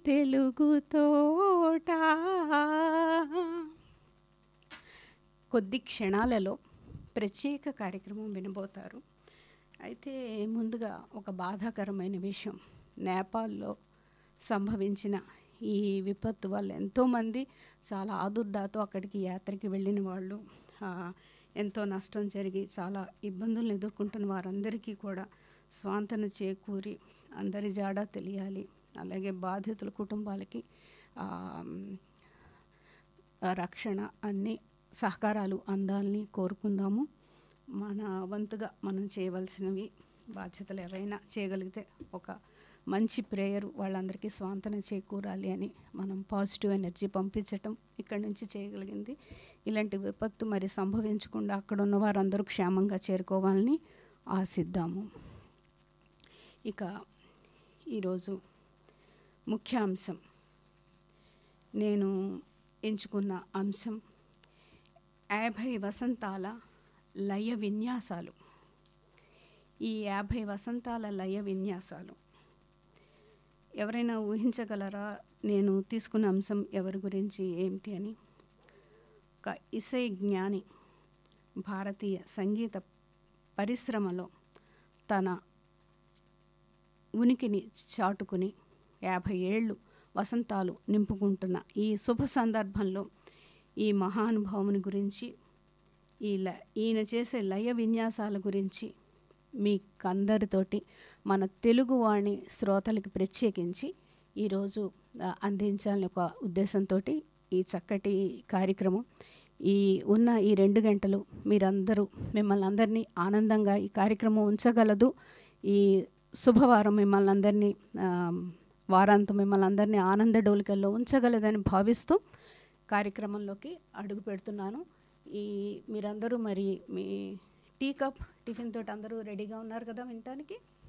తెలుగు తోట. కొద్ది క్షణాలలో ప్రత్యేక కార్యక్రమం వినబోతారు. అయితే ముందుగా ఒక బాధాకరమైన విషయం, నేపాల్లో సంభవించిన ఈ విపత్తు వల్ల ఎంతోమంది చాలా ఆదుర్దాతో అక్కడికి యాత్రకి వెళ్ళిన వాళ్ళు, ఎంతో నష్టం జరిగి చాలా ఇబ్బందులను ఎదుర్కొంటున్న వారందరికీ కూడా స్వాంతన చేకూరి అందరి జాడా తెలియాలి. అలాగే బాధితుల కుటుంబాలకి రక్షణ అన్ని సహకారాలు అందాలని కోరుకుందాము. మన వంతుగా మనం చేయవలసినవి బాధ్యతలు ఏవైనా చేయగలిగితే ఒక మంచి ప్రేయర్ వాళ్ళందరికీ స్వాంతన చేకూరాలి అని మనం పాజిటివ్ ఎనర్జీ పంపించటం ఇక్కడి నుంచి చేయగలిగింది. ఇలాంటి విపత్తు మరి సంభవించకుండా అక్కడ ఉన్న వారందరూ క్షేమంగా చేరుకోవాలని ఆశిద్దాము. ఇక ఈరోజు ముఖ్య అంశం, నేను ఎంచుకున్న అంశం 50 వసంతాల లయ విన్యాసాలు. ఈ 50 వసంతాల లయ విన్యాసాలు ఎవరైనా ఊహించగలరా నేను తీసుకున్న అంశం ఎవరి గురించి ఏమిటి అని? ఒక ఇసై జ్ఞాని భారతీయ సంగీత పరిశ్రమలో తన ఉనికిని చాటుకుని 50 ఏళ్ళు వసంతాలు నింపుకుంటున్న ఈ శుభ సందర్భంలో ఈ మహానుభావుని గురించి, ఈయన చేసే లయ విన్యాసాల గురించి మీకందరితోటి మన తెలుగువాణి శ్రోతలకి ప్రత్యేకించి ఈరోజు అందించాలని ఒక ఉద్దేశంతో ఈ చక్కటి కార్యక్రమం. ఉన్న ఈ 2 గంటలు మీరందరూ, మిమ్మల్ని అందరినీ ఆనందంగా ఈ కార్యక్రమం ఉంచగలదు. ఈ శుభవారం మిమ్మల్ని అందరినీ, వారాంతం మిమ్మల్ని అందరినీ ఆనంద డోలికల్లో ఉంచగలదని భావిస్తూ కార్యక్రమంలోకి అడుగు పెడుతున్నాను. మీరందరూ మరి మీ టీ కప్ టిఫిన్ తోటి అందరూ రెడీగా ఉన్నారు కదా వినటానికి?